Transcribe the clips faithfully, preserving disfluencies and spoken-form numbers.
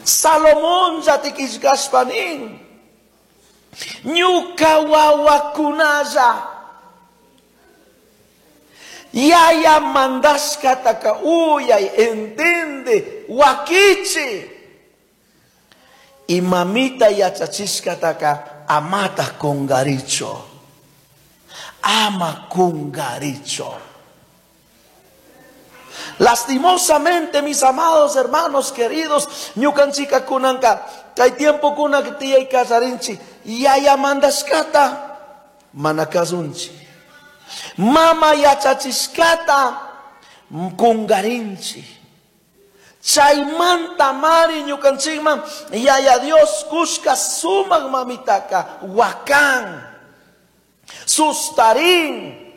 Salomón yatikishkashpanin. Ñuka wawakunalla. Yaya mandashkataka uyay entende wakichi. Y mamita yachachishkataka amata kungaricho. Ama kungaricho. Lastimosamente, mis amados hermanos queridos, ñukanchika kunanka, hay tiempo kuna que tía y casarinchi, yaya mandashkata, manakazunchi. Mama yachachishkata, kungarinchi. Chaymanta mari ñukanchikman, yaya Dios kushka sumak mamitaka, wakan, sustarin,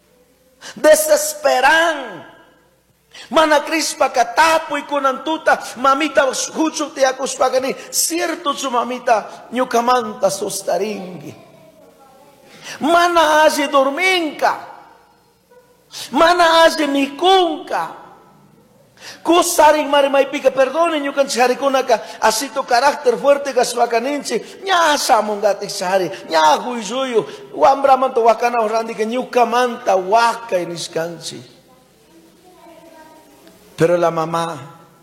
desesperan. Mana crispa katapu y kunantuta, mamita huchu te akuspagani, cierto su mamita ñukamanta sustaringi. Mana aje dorminka, mana aje mikunka. Kusaring marimaipika, perdone ñukan charikunaka, así tu carácter fuerte kaswakaninchi, ña samungati sari, ña huizuyu, wambramanto wakana orandi que ñukamanta waka iniskanchi. Pero la mamá,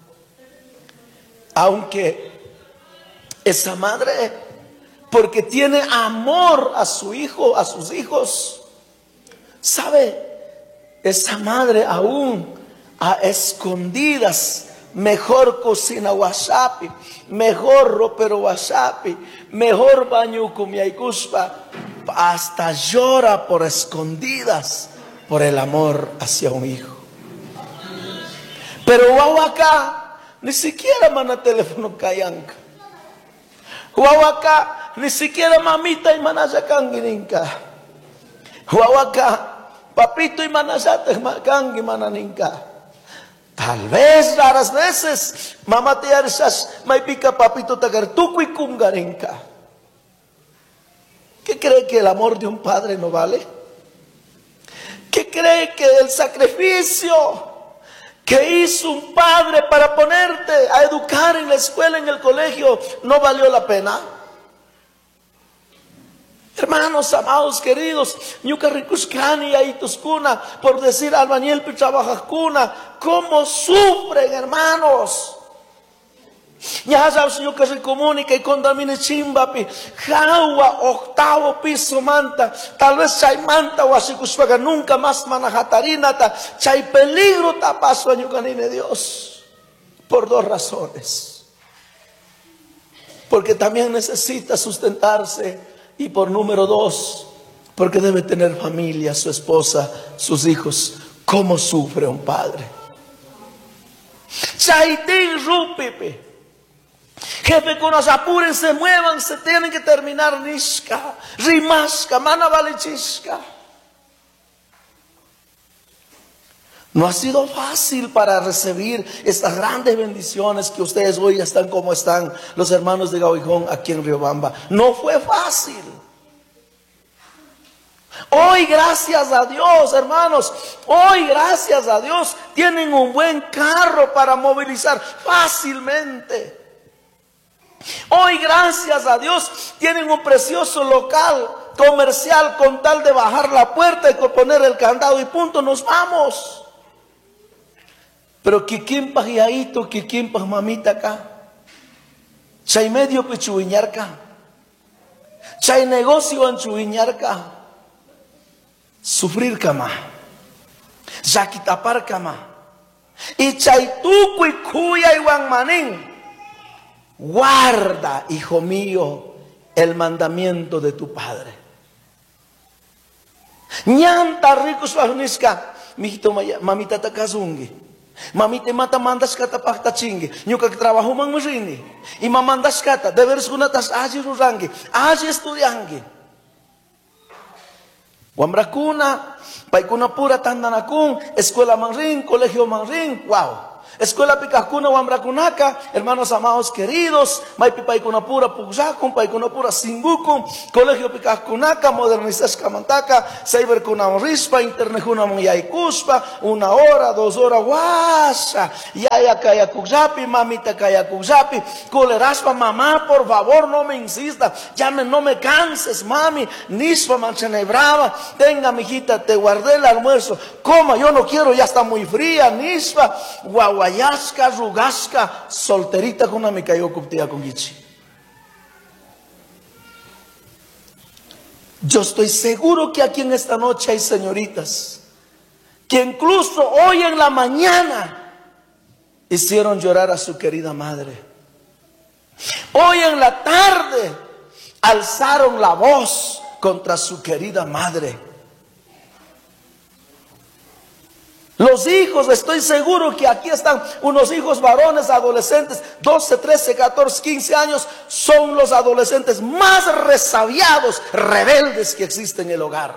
aunque esa madre, porque tiene amor a su hijo, a sus hijos, sabe, esa madre aún a escondidas mejor cocina wasapi, mejor ropero wasapi, mejor baño kumiaikuspa, hasta llora por escondidas por el amor hacia un hijo. Pero Wawaka ni siquiera mana teléfono kayanka. Wawaka ni siquiera mamita y manasakangininka. Wawaka papito y manasakangi mananinka. Tal vez raras veces mamá te arsas maipika papito tagartuku y kungarinka. ¿Qué cree que el amor de un padre no vale? ¿Qué cree que el sacrificio que hizo un padre para ponerte a educar en la escuela, en el colegio, no valió la pena? Hermanos, amados, queridos, ñucarricushcani y tuskuna, por decir albañil pitrabajacuna, cómo sufren, hermanos. Ya sabes, ñucarricomunica y condamine chimbapi, jaua, octavo piso manta, tal vez chay manta o así cushpaga, nunca más manajatarinata, chay peligro tapaso a ñucanine Dios, por dos razones. Porque también necesita sustentarse. Y por número dos, porque debe tener familia, su esposa, sus hijos. ¿Cómo sufre un padre? Chaitín rupipe. Jefe, con los apuren se muevan, se tienen que terminar nishka, rimashka, manavalichishka. No ha sido fácil para recibir estas grandes bendiciones que ustedes hoy están como están los hermanos de Gauijón aquí en Riobamba. No fue fácil. Hoy, gracias a Dios, hermanos, hoy, gracias a Dios, tienen un buen carro para movilizar fácilmente. Hoy, gracias a Dios, tienen un precioso local comercial con tal de bajar la puerta y poner el candado y punto, nos vamos. Pero kikimpas yaito, kikimpas mamita acá. Chay medio pichuiñarca. Chay negocio anchuiñarca. Sufrir cama. Yakitapar cama. Y chay tuku y cuya y guanmanín. Guarda, hijo mío, el mandamiento de tu padre. Ñanta ricos bajuniska. Mijito mamita takazungi. Mami te mata mandas kata pakta chingi. Nyuka trabajo mang marini. Y mamandas kata. Deberes kunatas aji rurangi. Aji estudiangi. Wambrakuna. Paikuna pura tandanakun. Escuela mangring. Colegio mangring. Wow. Escuela Picacuna, Wambracunaca, hermanos amados queridos, Maipipaicunapura, Puxacum, Paikunapura, Singucum, Colegio Picacunaca, Modernizas Camantaca, Cyber Rispa, Internejuna Muyaikuspa, una hora, dos horas, guasa, Yaya Kayakuzapi, Mamita Kayakuzapi, Coleraspa, mamá, por favor, no me insista, ya me, no me canses, mami, Nispa Manchanebrava, tenga, mijita, te guardé el almuerzo, coma, yo no quiero, ya está muy fría, Nispa, guagua. Yasca, rugasca, solterita con una me cayó cuptía con Gichi. Yo estoy seguro que aquí en esta noche hay señoritas que incluso hoy en la mañana hicieron llorar a su querida madre. Hoy en la tarde alzaron la voz contra su querida madre. Los hijos, estoy seguro que aquí están unos hijos varones, adolescentes, doce, trece, catorce, quince años, son los adolescentes más resabiados, rebeldes que existen en el hogar.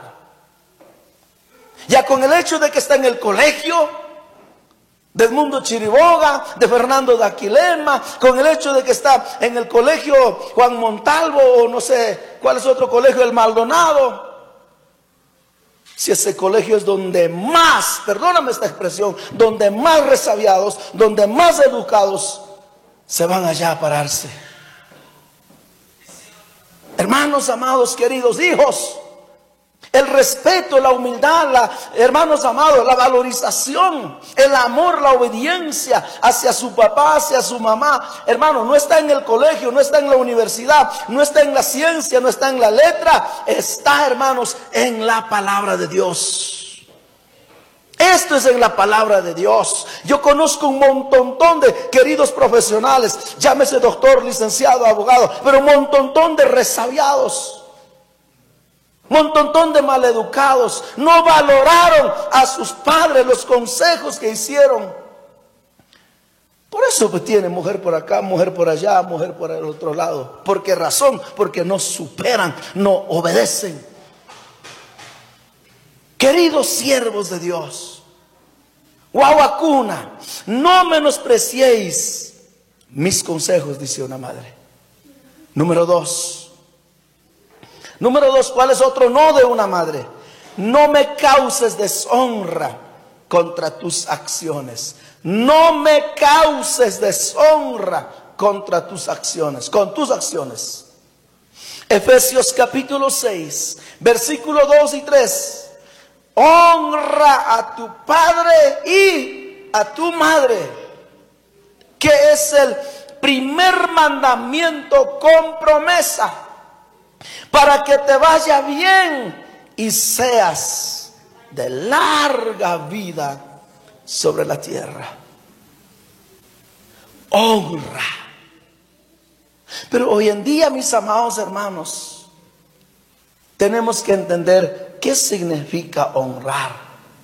Ya con el hecho de que está en el colegio, de Edmundo Chiriboga, de Fernando de Aquilema, con el hecho de que está en el colegio Juan Montalvo, o no sé cuál es otro colegio, el Maldonado. Si ese colegio es donde más, perdóname esta expresión, donde más resabiados, donde más educados se van allá a pararse. Hermanos amados, queridos hijos, el respeto, la humildad, la, hermanos amados, la valorización, el amor, la obediencia hacia su papá, hacia su mamá, hermano, no está en el colegio, no está en la universidad, no está en la ciencia, no está en la letra, está, hermanos, en la palabra de Dios. Esto es en la palabra de Dios. Yo conozco un montón de queridos profesionales, llámese doctor, licenciado, abogado, pero un montón de resabiados. Montón de maleducados, no valoraron a sus padres los consejos que hicieron. Por eso pues tiene mujer por acá, mujer por allá, mujer por el otro lado. ¿Por qué razón? Porque no superan, no obedecen. Queridos siervos de Dios, guaguacuna, no menospreciéis mis consejos, dice una madre. Número dos. Número dos, ¿cuál es otro no de una madre? No me causes deshonra contra tus acciones. No me causes deshonra contra tus acciones, con tus acciones. Efesios capítulo seis, versículo dos y tres. Honra a tu padre y a tu madre, que es el primer mandamiento con promesa, para que te vaya bien y seas de larga vida sobre la tierra. Honra. Pero hoy en día, mis amados hermanos, tenemos que entender qué significa honrar.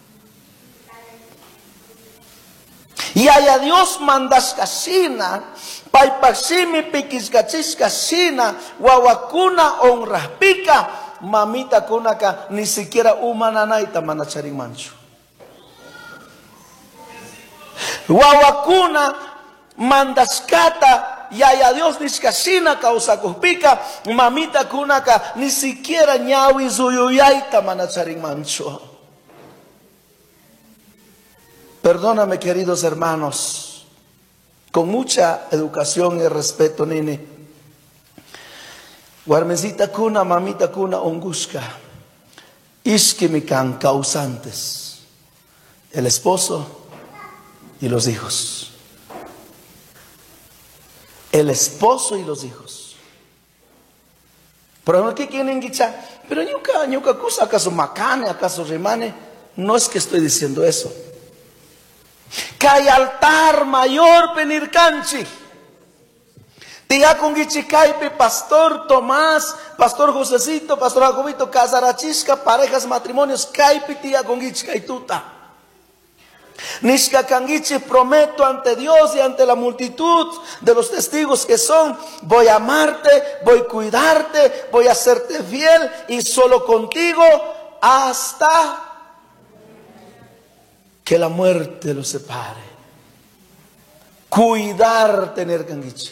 Y a Dios mandas casina, paipasimi piquiscachiscasina, guaguacuna honra pica, mamita kunaka, ni siquiera humananaita manacharimancho. Guaguacuna mandascata, y a Dios niscasina causa cuspica, mamita kunaka, ni siquiera ñawi zuyuyaita manacharimancho. Perdóname, queridos hermanos, con mucha educación y respeto, nene. Guarmecita cuna, mamita cuna, ongushka. Ishkimikan causantes. El esposo y los hijos. El esposo y los hijos. Pero ¿qué quieren guichar? Pero ñuca, ñuca cosa, acaso macane, acaso remane. No es que estoy diciendo eso. Que hay altar mayor penircanchi. Tiga con Gichicaipe, Pastor Tomás, Pastor Josecito, Pastor Jacobito, Casarachisca, parejas, matrimonios, Caipi, tiga con Gichicaituta. Nishka Kangichi, prometo ante Dios y ante la multitud de los testigos que son, voy a amarte, voy a cuidarte, voy a hacerte fiel y solo contigo hasta que la muerte los separe. cuidar tener canguiche.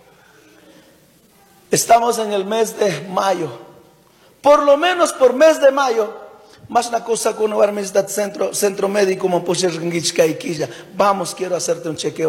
Estamos en el mes de mayo. Por lo menos por mes de mayo, más una cosa que uno va a centro, centro médico, como puede ser canguiche, vamos, quiero hacerte un chequeo.